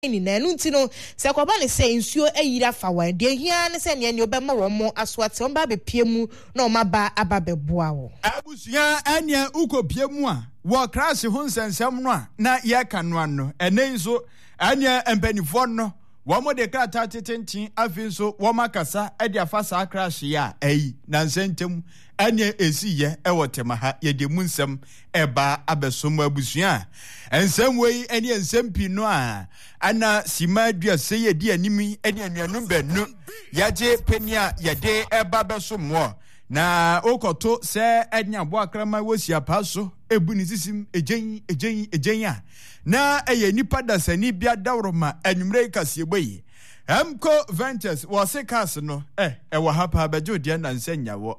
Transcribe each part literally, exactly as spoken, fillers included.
ni na enu ntino se kwaba ne se nsuo ayira fa wan de hia ne se ne ne obema wo mo asoate on ba be piemu na o maba aba beboa wo abusua anya ukopiemu a wo crash ho nsensem no a na ye kanoa no ene nso anya empanifo no wo mo de krata tetentin afi nso wo makasa e de afa sa crash ya ayi na nsentem anya esiye e wotema ha ye de mu nsem eba abesom abusua ensem wei ene ensem pi no a ana sima dua seye di animi ene anuanum benu yaje penia yede eba besom wo na okoto se enya bo akrama wosia paso ebu ni sisim ejen ejen ejen a na eye nipa dasani bia dawroma anwumre kasieboyi Emco Ventures was a cast no eh e wa hapa bejo dia na nsenya wo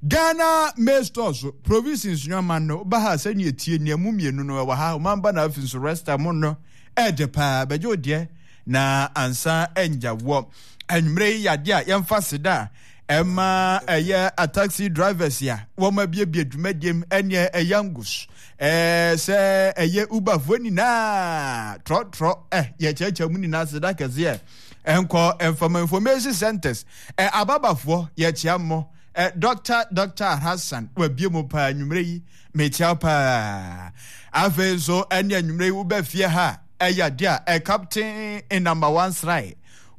Ghana Mail Stores provinces nyama no ba ha sani etie ne amumienu no wa ha mamba na afinso resta mo no e de pa bejo dia na ansa enja wo anwumre yade a yemfa seda Emma eye a taxi drivers ya wo ma bie bie dwumadiem ene eyangus eh se eye Uber foni na tro tro eh ye checha mu ni na seda keze enko enfama information centers eh ababafo ye chiamo eh Doctor Doctor Hassan wa bie mo pa anwumre yi me chia pa afenso ene anwumre yi wo ba fie ha eya dia eh captain in number one strike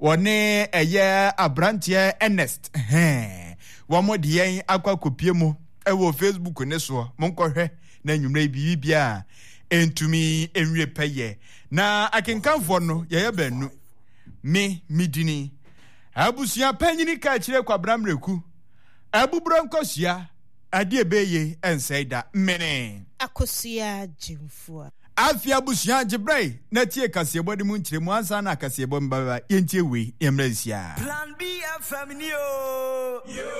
Wone eye abrantie Ernest eh womo de yen akwa kopie mu e wo Facebook ne so monkohwe na nwumre bi bia entumi enwie peye na akenkanfo no ye ye banu me midini abusia panyini ka kire kwa bramreku abubro nkosia ade ebeye ensaida mene akosia jimfua Afia busia jibrei na tie kasebo de mu nkire mu ansa na kasebo mbaba yentie we emransia Plan B F M ni o yo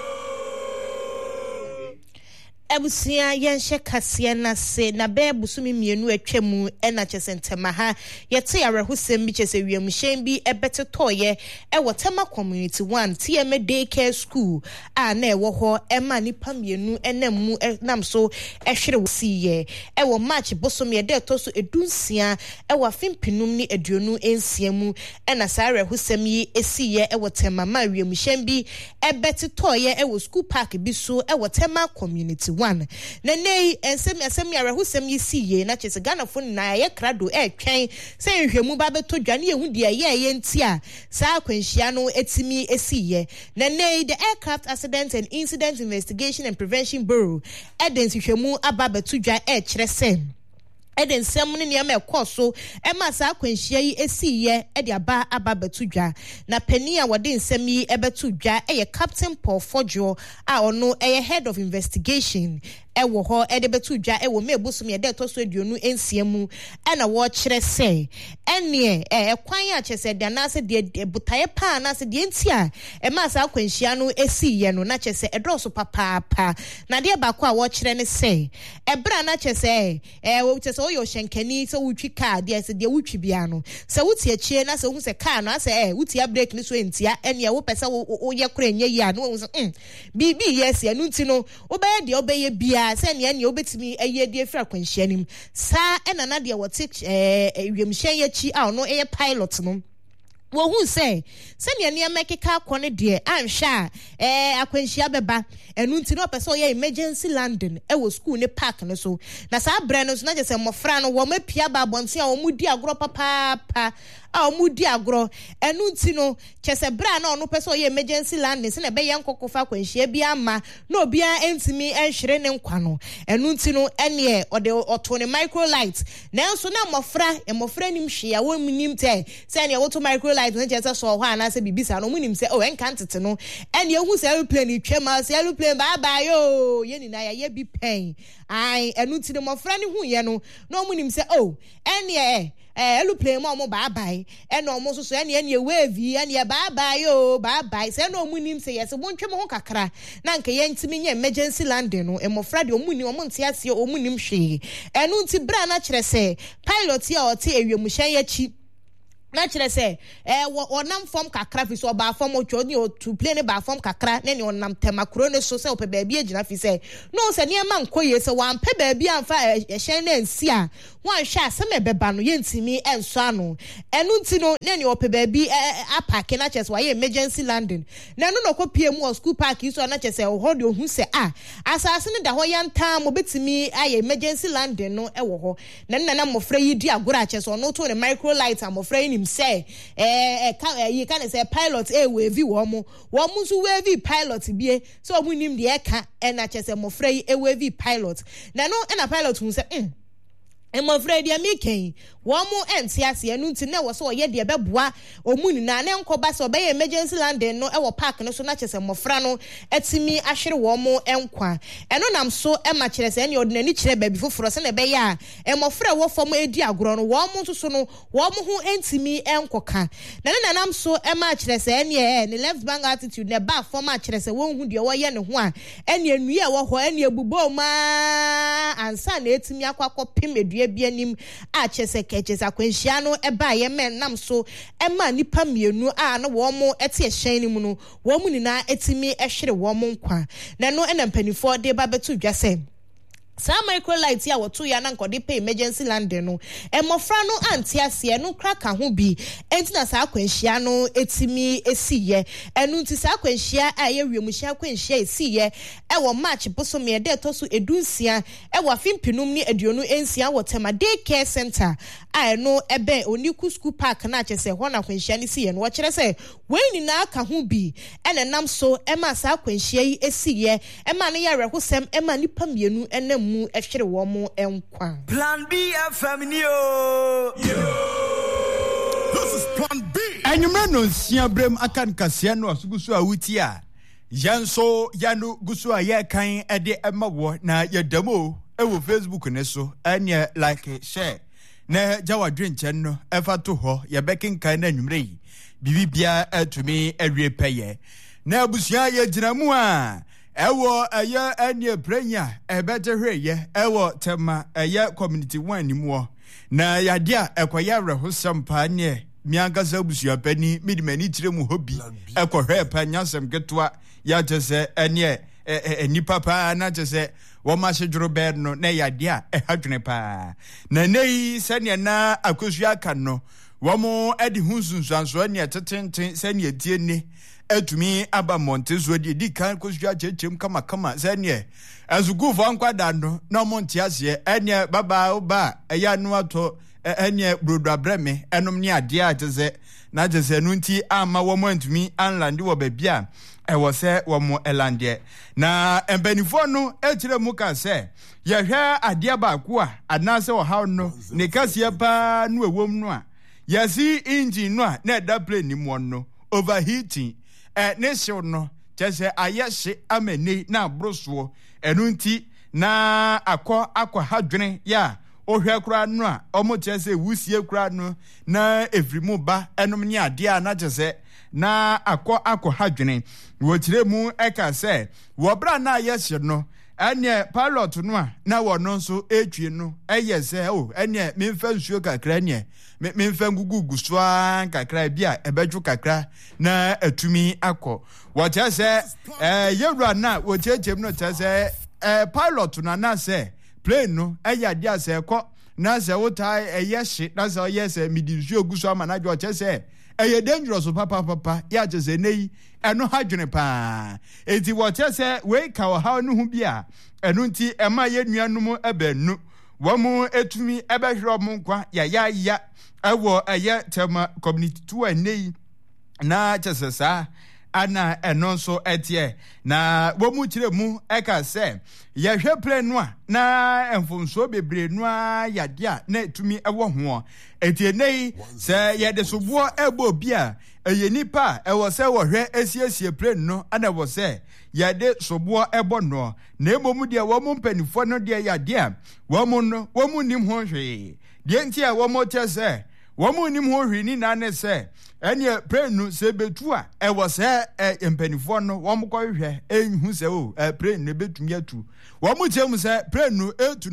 Ebusia yenhye kase na se na be busumi mienu atwam ena chesentema ha yete yarehusem bi chese wiemhyen bi ebetetoye e wotema community one T M day care school a na ewo ho ema nipa mienu enammu nam so ehwere wosiye e wo march bosom ye de to so edunsia e wa fimpinum ni aduonu ensia mu ena sa yarehusem yi esiye e wotema ma wiemhyen bi ebetetoye e wo school park bi so e wotema community one na nei ensem asem yare husem yisiye na chese Ghana fo na ye krado e twen se nhwemu ba beto dwane ehu de ye ye ntia sa kwanhia no etimi esiye na nei the Aircraft Accident and Incident Investigation and Prevention Bureau edens nhwemu aba beto dwa e kire se Eden semune ne ma ekoso e ma sa kwanhia yi esiye e de aba aba betudwa na pani a wode nsem yi e betudwa e ye Captain Paul Fojo a ono e ye head of investigation e wo ho e de betudwa e wo mebusum ye de toso aduonu ensiamu e na wo kire se ene e kwan a chese de na se de butaye pa na se de ntia e ma sa kwanhia no esiye no na chese e droso papa pa na de ba kwa wo kire ne se e bra na chese e wo chese oyo shenkani so wutwi car de se de wutwi bia no se wuti achie na se hu se car no ase eh wuti break ni so entia ene wo pese wo ye kora enye yi a no wo so mm bibi yes enu nti no wo be de obeye bia se ne ene obetimi eye de fra kwanhia nim sa ena na de wo te eh wiemhyen ye chi a no eye pilot no wo hu se se ne ne mekeka akone de anhwa eh akwanhia beba enu nti no pese oye emergency landing e wo school ne park no so na sa bre no so na je se mofra no wo mapia ba bonte a wo mudi agro papa pa a omudi agro enu nti no chese bra na onu pese oye emergency landing se na be yen kokofa kwanhia bi ama na obi a entimi enhwere ne nkwa no enu nti no ene ode oto ne microlight na enso na mofra e mofra nim hwe ya wo munim te se ne wo to microlight na chese so ho ana se bibisa no munim se o enkantete no ene ehu se airplane twema se airplane bye bye yo ye ni na ya ye bi pen ai enu nti ne mofra ne hu ye no na munim se o ene eh eh airplane mo mo bye bye ene omo so so ene ene wave ene bye bye yo bye bye se no munim se yes wontwe mo ho kakra na nka ye ntimi nya emergency landing no emofra de omuni omo nte ase omunim hwe enu nti bra na kire se pilot ya ote ewiemhyen ya chi Naturally say, eh, or nam form kakra fi so ba form ochoni o to play ne ba form kakra ne ne onam tema krone so se o pe baabi agina fi say no se ne ma nkoye se wan pe baabi amfa ehyen na nsi a wan hwa asem ebeba no yentimi enso ano enu nti no ne ne o pe baabi apake na chese wa emergency landing na no no ko pie mu o school park so na chese o ho de ohun se a asase ne da ho yanta mo betimi aye emergency landing no e wo ho na na na mofra yi di agora chese ono to ne micro light amofra yi say eh eh you can say pilot eh wavy womo womo so wavy pilot bie so omu nim de e ka e na chese mofra yi e wavy pilot na no e na pilot hu say mm I'm afraid you're making one more and see us and to know so yet the beboa or moon and uncle bass or bay emergency landing no our park no so much as a mofrano at see me asher one more enqua and on I'm so a much as any ordinary baby for us and a bay and mofra what for my dear grown one more to so no one who ain't see me enquaka then I'm so a much as any and the left bang attitude the back for much as a one who your way and one and you knew what any bubo ma and son it's me aqua pim bianim a chese keches akwanhia no eba ye men nam so ema nipa mienu a na wo mo ete ehyen ni mu no wo mu nina etimi ehwere wo mo nkwa na no ena mpanifo de ba betu dwase Some microlight ya wotu ya na nkode pay emergency landing no emofra no anti ase no kraka ho bi enti na sa akwanhia no etimi esiye enu nti sa akwanhia a ye wiemhia akwanhia esiye e wo march bosome e de to so edunsia e wo afimpinum ni aduonu ensia wo tema day care center a no ebe oniku school park na chese ho na akwanhia ni siye no wo kire se we ni na aka ho bi ene nam so e ma sa akwanhia yi esiye e ma ne ya rehosem e ma nipa mienu enam mu ehwere wo mo enkwa Plan B F M ni o This is Plan B Enyumre no nsia brem akan kase no asugusu awuti a yanso yanu gusu a ye kan ede emawo na yedamo e wo Facebook ne so anya like share na jawa dwenche no efa to ho ye bekin kan na nwumre yi bibibia atumi awie peye na abusia ye ginamu a ewo eye anye prenya ebete hweye ewo tema eye community one nimuo na yade a ekoya rehosam pa ne miangaza busua pani midimani tiremu hobi ekohwe pa nyasem getwa ya tese anye enipa pa na tese wo ma hwedworo bed no na yade a ehadwene pa na nei sene na akosua kan no wo mo edi hunsunsanso anye tetenten sene tie ni etumi aba montezo di di kan kosua chechem kama kama zanie azugufu ankwada no na monte ase ene baba oba eya no ato ene brodo abreme enom ni ade a teze na teze no nti ama wo montumi anlande wo babia e wo se wo mo elande na embenifo no etire mu ka se ye hwe ade ba ko a anase wo haw no ne kase pa no ewom no a yasi engine no a na da plane ni mo no overheating eh nesho no chese ayehye amani na broso enunti na akọ akọ hadwene ya ohwe kura no a omo chese wusie kura no na evrimu ba enom ni ade a na chese na akọ akọ hadwene wo tiremu eka se wo bra na ayehye no anye pilot no a na wo no so etwie no eye se o anye memfa nsuo kakra nye memfa ngugugu so an kakra bia ebedwu kakra na atumi akọ wo chese eh yewra na wo chechem no chese eh pilot na na se plane no eye dia se ekọ na se wotai eye hye na se eye se midinsuo guso ama na jo chese eye dangerous papa papa ya chese nei eno hadwene pa enti wo chese we ka wo ha no hu bia eno nti ema ye nuanum ebenu wo mu etumi ebehwero mu nkwa ya ya ya ewo eye tema community two nei na chese sa ana eno so etie na wo mu kire mu eka se ye hwe plane no a na emfonso bebre no a yade a na etumi ewo ho etie nei se ye de sobo ebo bia eye nipa ewo se wo hwe esiesie plane no ana wo se ye de sobo ebo no na emomu de wo mu mpanifo no de yade a wo mu no wo mu nim ho hwe de ntia wo mo tese wo mu nim ho hwe ni na ne se enya plane no se betu a e wo se empanifo no wo mo ko hwe enhu se o plane no betumi atu wo mu chem se plane no etu no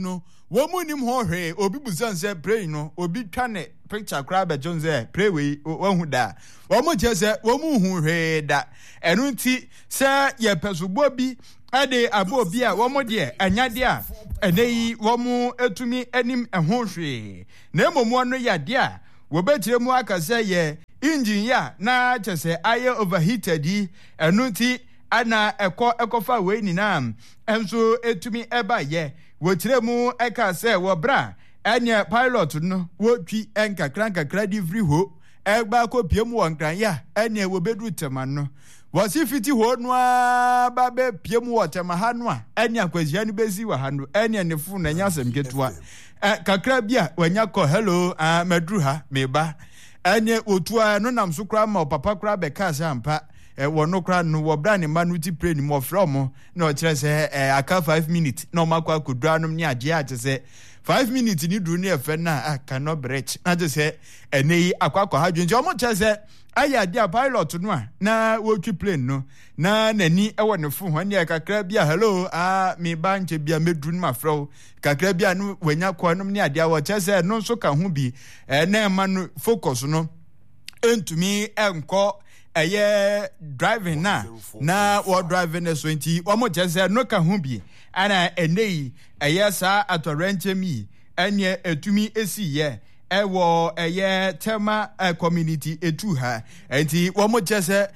womu nim ho hwe obi busan se pray no obi twane picture kra be jonze pray we wahu da womu che se womu hu hwe da enu nti se ye pesubo bi ade abo bi a womu de anyade a eneyi womu etumi anim ehon hwe na emomu no yade a wobetire mu akase ye engine ya na chese aye overheated yi enu nti ana eko ekofa we ninam enso etumi eba ye wotire mu eka se wo bra enya pilot no wotwi enkakra nkakra di free ho egba ko piem won kran ya enya wo bedu tema no wasi fiti ho no ba be piem wo tema ha no a enya kwazia no bezi wa ha no enya ne fu na nya asem ketua kakra bia wanya ko hello ah madru ha meba enya otua no nam so kra ma papa kra be ka ampa eh wono kra no wo bra ne ma no ti pray ni mo from na o kire se eh aka five minutes na o makwa kodua no ni age a te se five minutes ni duru ni efe na aka no breach na te se enei akwakwa ha dwunje o mo kire se aya dia pilot no a na wo twi plane no na nani e wo ne fu ho ne kakra bia hello ah me ba nche bia meduru ma fro kakra bia no wanya kwa no ni ade a wo kire se no so ka ho bi eh na ma no focus no entumi enko eye driving na na wo driving so nti wo mo jese no ka hu bi ana enei eye sa atorenche mi enye etumi esi ye ewo eye tema community etu ha nti wo mo jese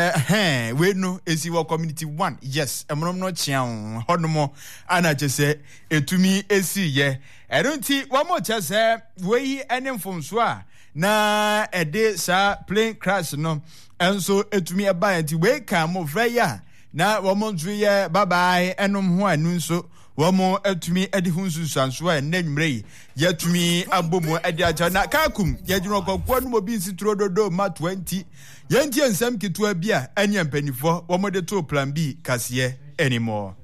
eh we no esi wo community one yes emrom no chian honomo ana jese etumi esi ye erunti wo mo jese we ene mfomso a na ede sa plane crash no enso etumi eba enti we kan mo freya na wo mo ntu ye bye bye enom ho anu nso wo mo etumi edi hu nsusanso a na nwumre yetumi abomu edi acha na kakum ye jino kokko no bi nsitro dodo ma twenty ye ntie nsam kitua bi a anya mpanifo wo mo de to plan B kase anymore.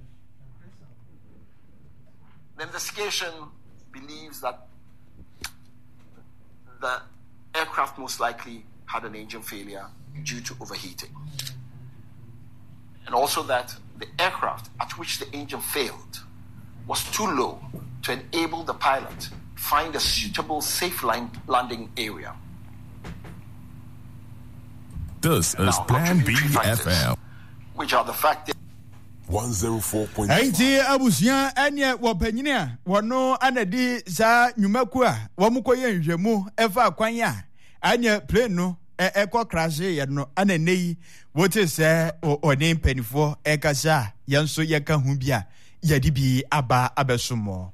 The investigation believes that the aircraft most likely had an engine failure due to overheating. And also that the aircraft at which the engine failed was too low to enable the pilot find a suitable safe line landing area. This is now, Plan B F M. Which are the factors one oh four point five. Enti abusia anya wopanyine a wono anadi sa nyumaku a womukoye nhwemu efa kwan a anya plane no ekọ crash ye no ananei wote se oni penifo ekasa yanso yeka hu bia yadi bi aba abesumo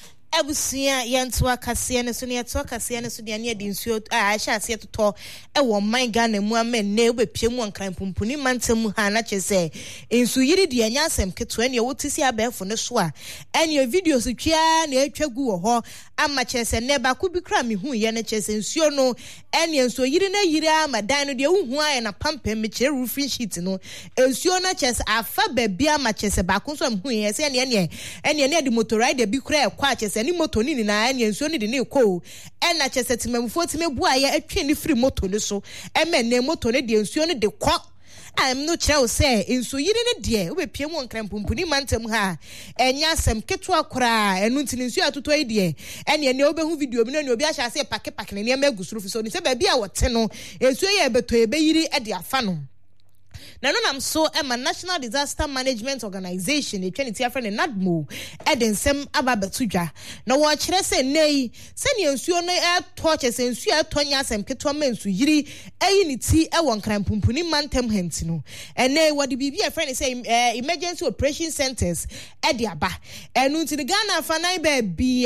Abusia yanto akase ne so ne yato akase ne so de ane adi nsuo a ahya ase toto e wo man Ghana mu amen na e bepie mu ankran pumpuni mantem ha na chese ensu yiri de anya asem keto ane wotisi abefo ne so a ane videos twia na etwagu wo ho ama chese ne ba ku bi kra me hu ye ne chese nsuo no ane ensu yiri na yiri ama dan no de hu aye na pampem me kire roofing sheet no ensuo na chese afa ba bia ma chese ba ku so me hu ye se ane ane ane ane de motoride bi kra e kwa chese ni moto ni na anya nsuo ni de ne ko e na chese timamfo timebu aye atwe ni free moto ni so e me ne moto ne de nsuo ni de kwa am no kire o se nsuo yiri ne de we pie mu nkran pumpuni mantem ha enya asem keto akora enu ntini nsuo atoto yi de ene ne obehu video bi na ne obi ahya ase pake pake ne ma agusuru fi so ni se ba bia wote no nsuo ye beto ebe yiri e de afa no na no nam so e ma National Disaster Management Organization e twani ti afre ne NADMO e de nsem aba betudwa na wo kire se nei se ne nsuo no e toche se nsuo e tonya asem keto ma nsu yiri eyi ni ti e won kran pumpuni mantem henti no ene wodi bibi e friend say emergency operation centers e de aba enu nti Ghana afanan ba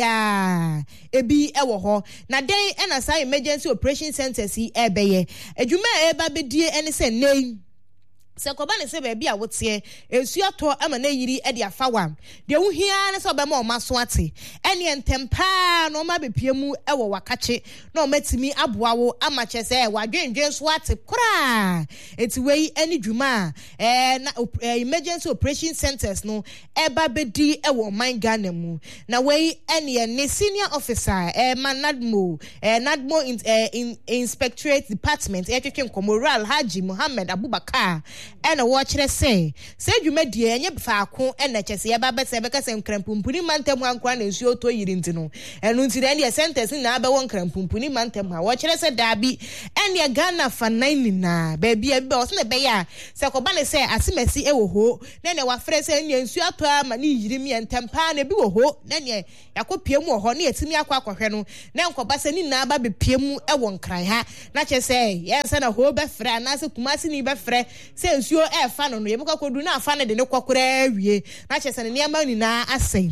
bia ebi e wo ho na den e na say emergency operation centers e beye adwuma e ba bedie ene se nei se koba ne se ba bia wote ensu ato ama na yiri e de afa wam de wo hia ne se obema o maso ate ene entempa no ma bepie mu e wo wakache na o matimi aboa wo ama che se wadwendwen so ate kura enti wei ene dwuma eh na emergency operation centers no e ba bedi e wo man Ghana mu na wei ene ne senior officer eh manadmo eh nadmo in, eh, in inspectorate department e twetwe Komoral Haji Muhammad Abubakar and a watch the say say you made the any faco and a chessy ababa sebeka and crampumpuni mantem one crown and show to you didn't know and until then your sentence in Abba one crampumpuni mantem watch the said Darby and your Ghana for nine na baby a boss in the bear Sakobane say as messy ewo ho then our friends and you suapa mani jimmy and tampane be ho then ye yakopia mu ho na yetimi akwa akwahwe na nkobasa ni na aba be piemu e won kran ha na che say yes na ho be fra na se kumasi ni be fra se nsuo e fa no no ye mukwakodu na afa ne de ne kwakora awie na che say ne niam ni na asem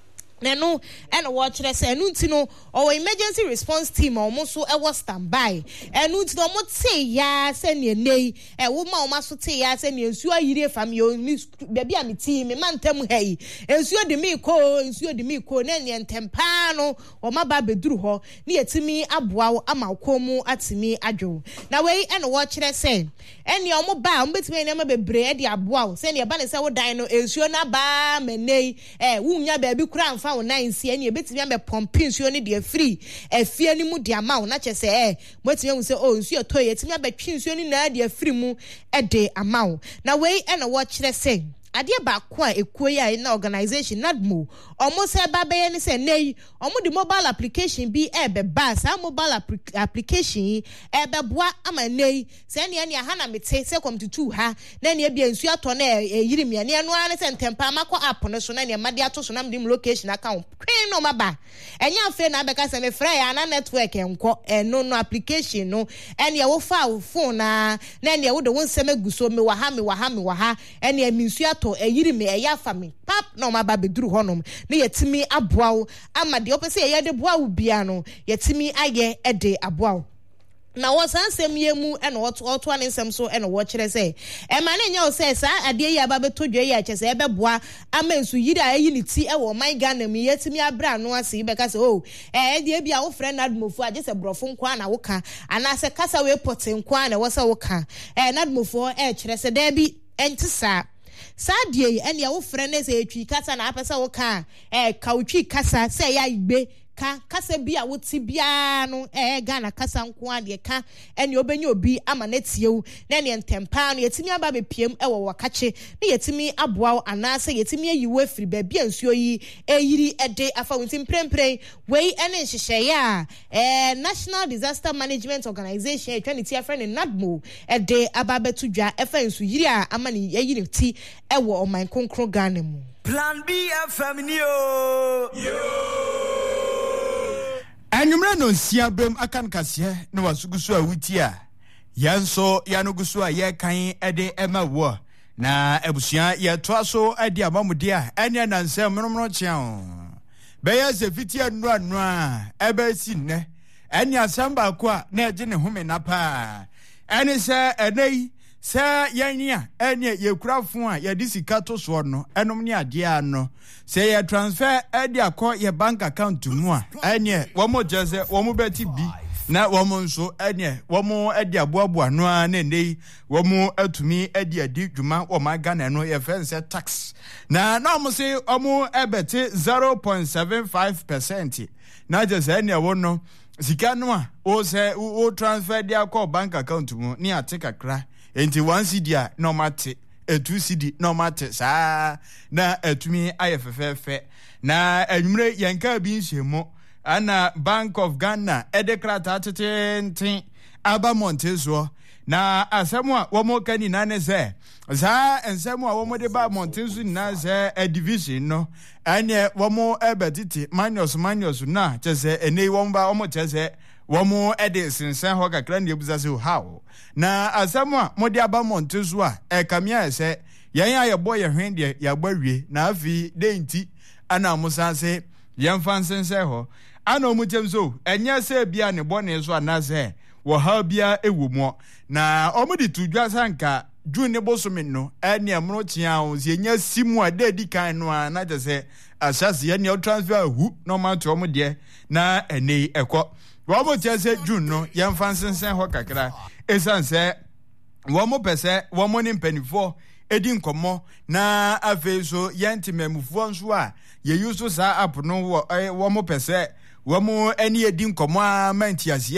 Nenu and watch the say no or emergency response team almost so a standby and no mo say ya send ye nay a woman almost say ya send you so yire fam yo baby am team me mantem hey ensuo de me ko ensuo de me ko na ne ntempa no o ma ba beduru ho na yetimi aboa ama komu atimi adwo na we and watch the say any omo ba omo betimi na ma bebre de aboa say ne ba ne say wo dan no ensuo na ba menei eh wunya ba bi kura found nine see any bit me pumping so ni de free e fie ni mu de ama na che say eh motime hu say oh so toilet me ba twin so ni na de free mu e de ama na we e na watch the say ade ba ko a ekuo ya na organization nadmo almost say ba be ni say nei omo the mobile application bi e be ba sa mobile apl- application e be boa ama nei say ne ne ha na mete say come to two ha na ne bia nsu ato na e yiri me ne no ane say ntempa makọ app no so na ne ma de ato so na me location account queen no maba enya afi na be ka say me frɛ ya na network enko e no no application no ene wo fa phone na na ne wo de won sema guso me wa ha me wa ha me wa ha ene mi nsu to eyiri me eya fa me pap na ma ba beduru honom na yetimi aboawo ama de opese ye de boawo bia no yetimi aye ede aboawo na wasansem yemu e na oto oto anesem so e na wo kire say e ma na nya o say sa ade yi aba beto dwe yi a kye say e beboa ama nsu yiri a yi ni ti e wo man Ghana mi yetimi abra no ase be ka say oh e de bia wo frɛ nadmofu age se brofo nkwa na wo ka ana se kasa we pote nkwa na wo sa wo ka e nadmofu e kire say da bi entisa sadie ene ya wo frɛ ne se etwi kasa na apesa wo ka eh kautwi kasa se ya igbe ka kasa bi a woti bia no eh Ghana kasa nko ade ka ene obenya obi ama na tiewu na ne ntempa no yetimi aba be piem e wo wakache na yetimi aboa ana se yetimi ayiwo afiri ba bia nsuo yi eyiri ede afa wontim prempren wei ene nhyehyɛ ya eh National Disaster Management Organization e twani ti afre ne nadmo ede aba betu dwa efa nsu yiri a ama ne yiri ti e wo oman konkro Ghana mu Plan B F M ni o yo Anumre no nsia bem akan kase na wasugusu a wuti a yanso yanugusu a ye kan ede ema wo na ebusua ye toa so ade amamude a ene na nsem nomno chiao be ya se fiti anu anu a ebe si ne ene asamba ko a na eje ne home na pa ene se enei se yanya ene ye kurafo a ye disika to so no enom ne ade a no se ye transfer ade akọ ye bank account mu a ene wo mo jese wo mo beti bi na wo mo nso ene wo mo ade aboabo no a na nei wo mo atumi ade adi dwuma wo ma Ghana no ye fense tax na na mo se wo mo ebeti zero point seven five percent na jese ene wo no sika no a o se o transfer de akọ bank account mu ni ate kakra enti one C D a no mate e two C D no mate saa na atumi ayefefefe na anwumre yanka bi nhyiemu ana Bank of Ghana edekrata tetenten aba Montezo na asemu a wo mo kani na ne se za ensemu a wo mo de ba Montezo na se a division no ane wo mo ebetiti minus minus na chese enei wo ba wo mo chese wo mo ede sinsen ho kakra na ebuza se how na asemu a mo de aba Montezo a e kamia ese yan ya yebo ye hwen de ya gbawie na afi de nti ana musa se yan fansense ho ana mu temso enya se bia ne bone so anase wo ha bia ewomo na omudi tudwa sanka june bosome no ene amro tia o se enya simu a de di kan no a na je se asase ene transfer hu no ma to omde na ene ekọ wo mo tia se june no yan fansense ho kakra esanse wo mo pese wo mo ni mpanifo edi nkomo na afeso yantimemufo nso a ye yuso sa app no wo wo mo pese wo mo eni edi nkomo a mantiase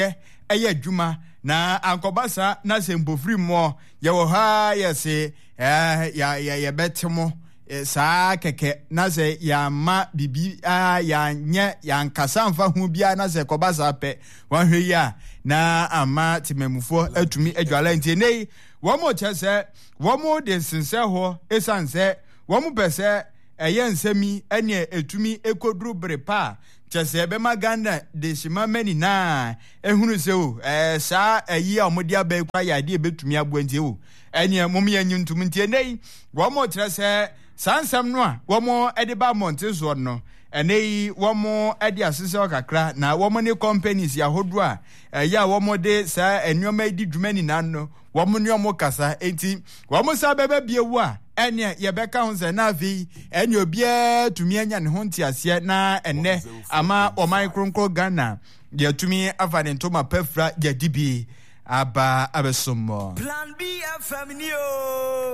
ɛyɛ adwuma na ankɔbasa na sɛ mbofiri mo yɛwɔ ha yɛse eh ya ya yɛbɛtemo saa kɛkɛ na sɛ yɛama bibi a yɛanyɛ yɛankasa mfa ho bia na sɛ kɔbasa pɛ wahwɛ yi a na ama temamufo atumi adwala ntie nei wɔn kyɛ sɛ wɔn de sensɛ hɔ esan sɛ wɔn pɛ sɛ ɛyɛ nsɛmi ɛne etumi ekoduru bere pa kyɛsɛ bɛma Ghana de shima mani na ehunu sɛ o ɛɛ saa ɛyi a wɔn de abɛɛ kwa yɛ adeɛ betumi aboa ntie o ɛne mom yɛ nyintum ntie nei wɔn kyerɛ sɛ sansɛm no a wɔn ɛde ba mɔnte soɔ no ɛne yi wɔn ɛde asesɛ kakra na wɔn ne companies ahodoɔ a ɛyɛ a wɔn de saa nneɛma yi di dwuma nyinaa no wɔn ne wɔn kasa enti wɔn sa bɛbɛ biewu a ɛne yɛbɛka ho sɛ na afei ɛne obiara tumi anya ne ho nteaseɛ na ɛnɛ ama ɔman kronkron Ghana yɛtumi afa ne ntoma pɛfra yɛdi bi aba abɛsomɔ Plan B F M ni o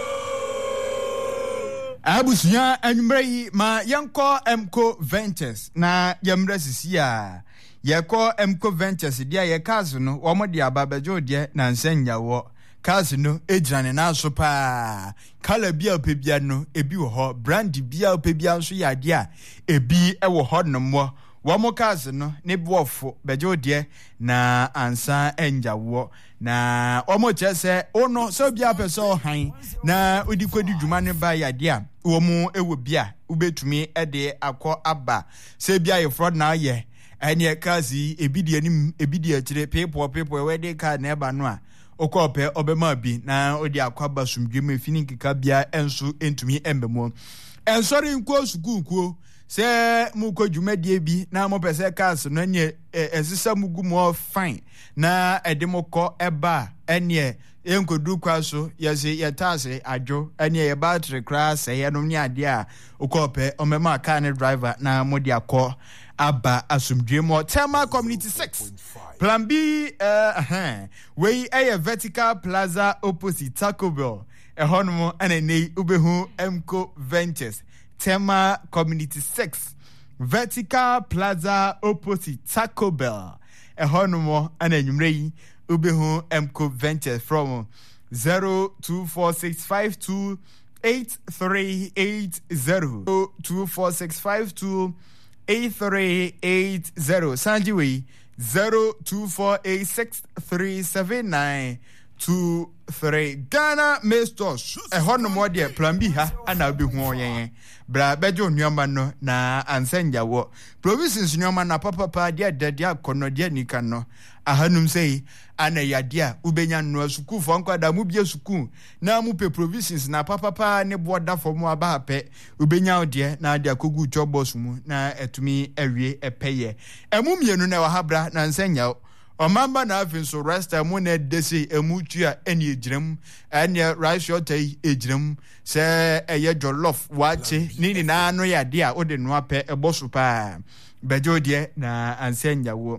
abusuya anwummerɛ yi ma yɛnkɔ Emco Ventures na yɛmmerɛ sisi a yɛkɔ Emco Ventures deɛ yɛka so no wɔn de aba bɛgye deɛ na nsɛnyawɔ cars no ejira ne naso pa kala bia opebia no ebi wɔ hɔ brand bia opebia nso yɛ ade a ebi ɛwɔ hɔ no mo wɔn cars no ne boɔfo bɛgye deɛ na ansa enjawo na wɔn kyerɛ sɛ ono sɛ obi apɛ sɛ ɔhan na odi kodi dwuma ne ba yɛ ade a wɔn ɛwɔ bia ubetumi ɛde akɔ aba sɛ bia yɛ fraud na ayɛ ɛne cars yi ebi die nim ebi die akyire people people ɛwɔ de car na ɛba no a okope obema bi na odi akwaba sumdwem fini nkika bia enso entumi embemo ensori nko sukukuo se mu ko dwumadie bi na mo pese cars no nye esisa mugu mo fine na edemokọ eba ene enkodu kwa so yesi yetase adwo ene ye battery crash ye no nya ade a okope omema car ne driver na modi akọ aba asumdwem Tema Community six Plan B uh uh we a vertical plaza opposite Taco Bell e hono ene nei ubehu Emco Ventures Tema Community six vertical plaza opposite Taco Bell e hono ene nwumre yi ubehu Emco Ventures from zero two four six five two eight three eight zero zero two four six five two eight three eight zero Sanjiwe zero two four eight six three seven nine two three Ghana Masters e hono mo de Plan B ha ana obi hu oyen bra bejo nnuama no na ansanja wo provisions nnuama na papa pa de de akono de nika no ahanum sei ana yade a ubenya no suku fo nkwada mu bia suku na mu pe provisions na papa pa ne boda fo mu aba pe ubenya ode na ade akogu chobos mu na etumi awie epeye emu mienu na wahabra na nsanya omamba na afin so resta mu na desi emu tua eni egiram ene rice yotai egiram se eye jollof wache nini na ano yade a ode no ape eboso pa bejo de na ansenya wo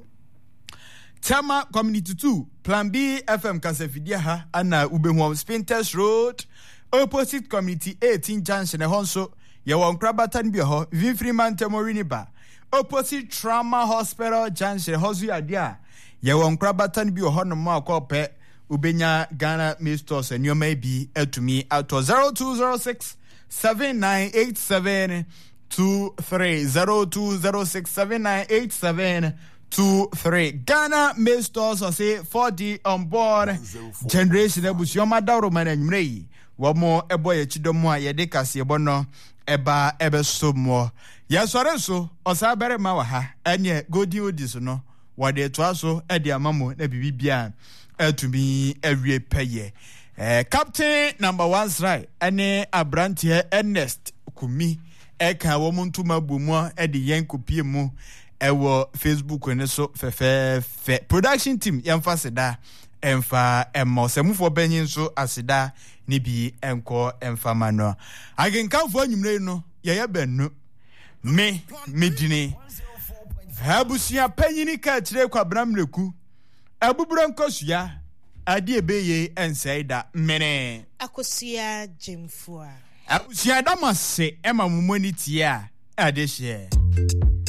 Tema Community two Plan B F M Kasefidia ha ana ubehu Spinters Road opposite Community eighteen Junction e honso ye won krabatan bi ho Vinfreeman Temorini ba opposite Trauma Hospital Junction hozu ade a ye won krabatan bi ho no ma akọpe ubenya Ghana Masters enyoma bi atumi ato zero two zero six seven nine eight seven two three zero two zero six seven nine eight seven two three Ghana Masters or say forty on board generation ebusioma dawro man nwumre yi wo mo ebo ye chidomo a ye de kase ebo no eba ebesomo ye sore so osabere ma wa ha ene godi odis no wo de to aso e de amamo na bibibia atumi awie peye eh captain number one strike ene abrante Ernest Kumi e kan wo ntuma bomu e de yen kopie mu ewo Facebook ne so fefe fe production team yemfa seda emfa emmo semufo benyin so aseda ni bi enko emfa mano agenkanfo anyumre no ye ye bennu me medine habusia panyini ka kire kwa bramleku abuburo nkosua ade ebeye ensaida mene akosia jemfua abusia damase ema mumoni tia ade hye